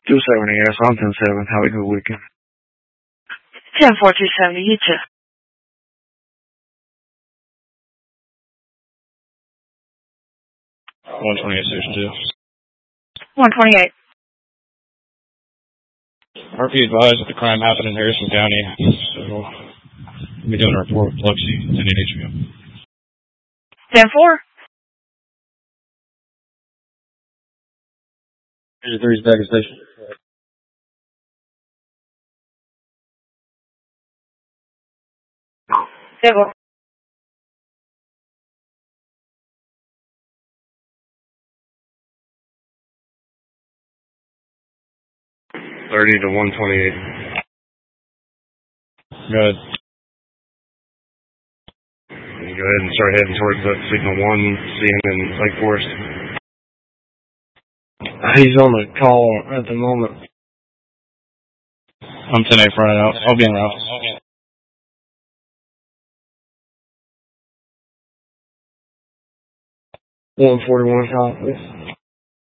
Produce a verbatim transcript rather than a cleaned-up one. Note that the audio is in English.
two seventy, yes, I'm ten seven. Have a good weekend. ten four two seventy, you too. one twenty-eight, Station two. one twenty-eight. R P advised that the crime happened in Harrison County, so we'll be doing a report with Biloxi, ten eight H B O. ten four. Here's three's back at station. ten four. thirty to one twenty-eight. Good. You go ahead and start heading towards that signal one, seeing in Lake Forest. He's on the call at the moment. I'm ten eight running out. I'll be in route. one forty-one, copy.